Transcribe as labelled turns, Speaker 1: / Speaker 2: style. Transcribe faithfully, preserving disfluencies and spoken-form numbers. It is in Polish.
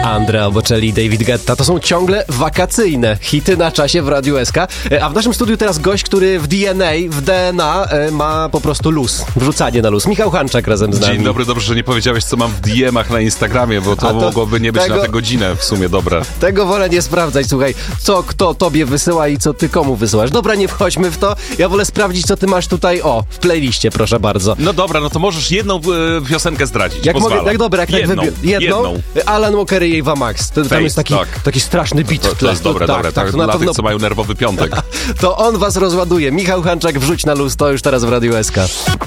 Speaker 1: Andrea Bocelli i David Guetta to są ciągle wakacyjne hity na czasie w Radiu S K. A w naszym studiu teraz gość, który w D N A, w D N A ma po prostu luz, wrzucanie na luz. Michał Hanczak razem z nami.
Speaker 2: Dzień dobry, dobrze, że nie powiedziałeś, co mam w D M-ach na Instagramie, bo to, to mogłoby nie być tego, na tę godzinę w sumie dobre.
Speaker 1: Tego wolę nie sprawdzać, słuchaj, co kto tobie wysyła i co ty komu wysyłasz. Dobra, nie wchodźmy w to, ja wolę sprawdzić, co ty masz tutaj, o, w playliście, proszę bardzo.
Speaker 2: No dobra, no to możesz jedną e, piosenkę zdradzić,
Speaker 1: jak
Speaker 2: pozwalam.
Speaker 1: mogę, jak dobra, jak
Speaker 2: jedną,
Speaker 1: tak wybi- jedną, jedną. Alan Walker i Eva Max. To, tam jest taki,
Speaker 2: tak.
Speaker 1: taki straszny beat
Speaker 2: to,
Speaker 1: w tle.
Speaker 2: To jest dobre,
Speaker 1: tak,
Speaker 2: dobre,
Speaker 1: tak,
Speaker 2: tak,
Speaker 1: to na
Speaker 2: dla
Speaker 1: pewno...
Speaker 2: tych, co mają nerwowy piątek.
Speaker 1: To on was rozładuje. Michał Hanczak, wrzuć na luz, to już teraz w Radiu S K.